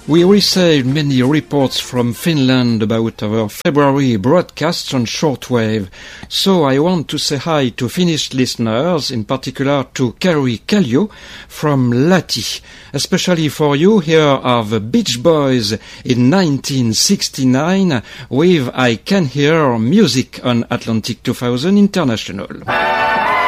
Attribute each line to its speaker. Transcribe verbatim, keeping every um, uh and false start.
Speaker 1: We received many reports from Finland about our February broadcasts on shortwave, so I want to say hi to Finnish listeners, in particular to Kari Kallio from Lahti. Especially for you, here are the Beach Boys in nineteen sixty-nine with I Can Hear Music on Atlantic two thousand International.